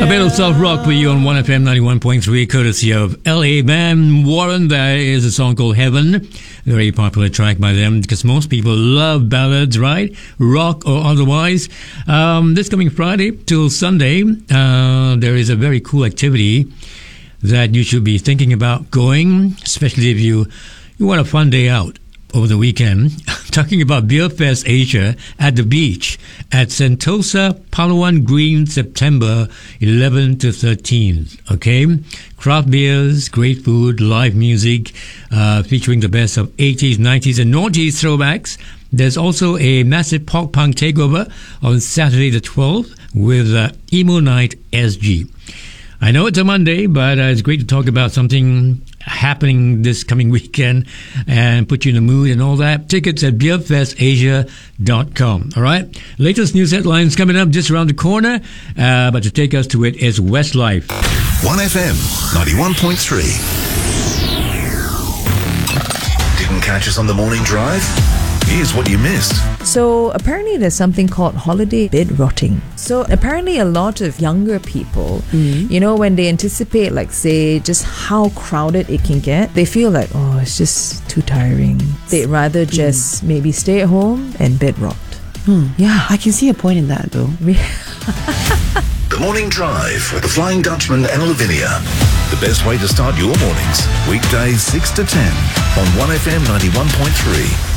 A bit of soft rock for you on 1FM 91.3, courtesy of L.A. Van Warren. There is a song called Heaven, very popular track by them because most people love ballads, right? Rock or otherwise. This coming Friday till Sunday, there is a very cool activity that you should be thinking about going, especially if you want a fun day out over the weekend. Talking about Beer Fest Asia at the beach at Sentosa, Palawan Green, September 11th to 13th. Okay, craft beers, great food, live music, featuring the best of 80s, 90s, and noughties throwbacks. There's also a massive pop punk takeover on Saturday the 12th with Emo Night SG. I know it's a Monday, but it's great to talk about something happening this coming weekend and put you in the mood and all that. Tickets at beerfestasia.com. All right. Latest news headlines coming up just around the corner. But to take us to it is Westlife. 1FM 91.3. Didn't catch us on the morning drive? Here's what you missed. So apparently there's something called holiday bed rotting. So apparently a lot of younger people, you know, when they anticipate, like, say, just how crowded it can get, they feel like, oh, it's just too tiring. They'd rather just maybe stay at home and bed rot. Yeah, I can see a point in that, though. The Morning Drive with the Flying Dutchman and Lavinia. The best way to start your mornings. Weekdays 6 to 10 on 1FM 91.3.